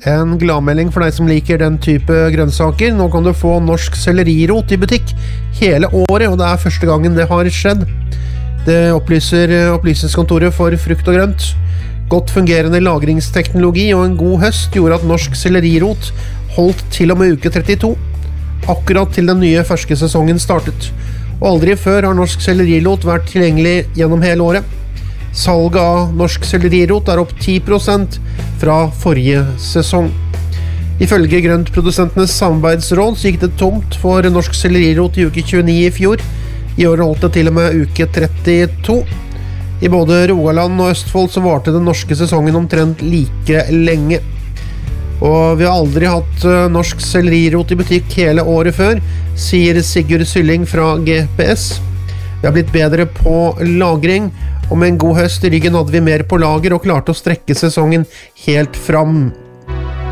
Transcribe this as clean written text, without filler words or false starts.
En gladmelding for deg som liker den type grønnsaker. Nå kan du få norsk sellerirot i butikk hele året, og det første gangen det har skjedd. Det opplyser opplysningskontoret for frukt og grønt. Godt fungerende lagringsteknologi og en god høst gjorde at norsk sellerirot holdt til og med uke 32, akkurat til den nye ferske sesongen startet. Og aldri før har norsk sellerirot vært tilgjengelig gjennom hele året. Salget av norsk sellerirot opp 10% fra forrige sesong. Ifølge grøntprodusentenes samarbeidsråd så gikk det tomt for norsk sellerirot i uke 29 i fjor. I år holdt det til og med uke 32. I både Rogaland og Østfold så varte den norske sesongen omtrent like lenge. Og vi har aldri hatt norsk sellerirot i butikk hele året før, sier Sigurd Sylling fra GPS. Vi har blitt bedre på lagring, og med en god høst i ryggen hadde vi mer på lager og klarte å strekke sesongen helt fram.